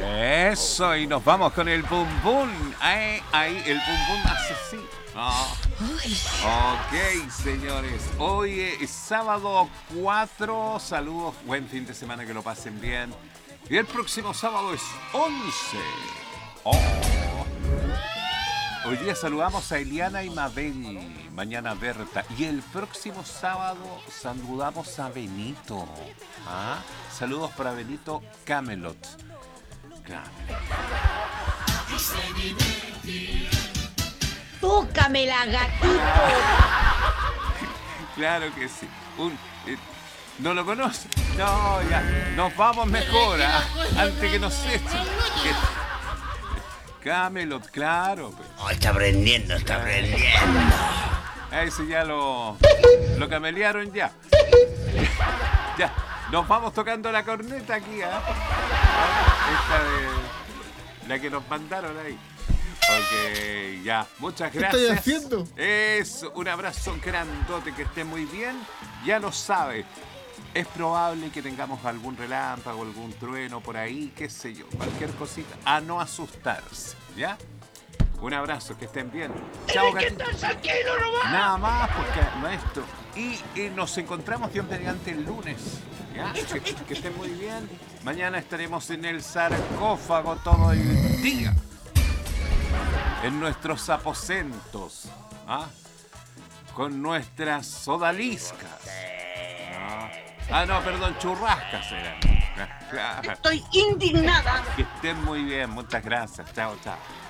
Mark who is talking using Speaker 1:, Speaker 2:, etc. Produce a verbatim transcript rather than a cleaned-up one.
Speaker 1: Eso, y nos vamos con el bum bum. Ahí, ahí, el bum bum hace así. Oh. Ok, señores. Hoy es sábado cuatro. Saludos, buen fin de semana, que lo pasen bien. Y el próximo sábado es once. Oh. Hoy día saludamos a Eliana y Mabel. Mañana Berta. Y el próximo sábado saludamos a Benito. ¿Ah? Saludos para Benito Camelot. Claro.
Speaker 2: ¡Tócamela, gatito!
Speaker 1: Claro que sí. Un, eh, ¿No lo conoce? No, ya. Nos vamos mejor, ¿ah? Antes que nos echen. Camelot, claro.
Speaker 3: Oh, está aprendiendo, está aprendiendo.
Speaker 1: A ese ya lo, lo camelearon ya. Ya. Nos vamos tocando la corneta aquí, ¿ah? Esta de la que nos mandaron ahí. Ok, ya. Muchas gracias.
Speaker 4: ¿Qué estoy haciendo?
Speaker 1: Es un abrazo grandote, que esté muy bien. Ya lo sabe. Es probable que tengamos algún relámpago, algún trueno por ahí, qué sé yo, cualquier cosita. A no asustarse, ¿ya? Un abrazo, que estén bien. Chao, gatito. Nada más, porque, maestro. Y, y nos encontramos Dios mediante el lunes. ¿Ya? Que, que estén muy bien. Mañana estaremos en el sarcófago todo el día. En nuestros aposentos. ¿Ah? Con nuestras odaliscas. ¿Ah? Ah, no, perdón, churrascas eran.
Speaker 2: Estoy indignada.
Speaker 1: Que estén muy bien, muchas gracias. Chao, chao.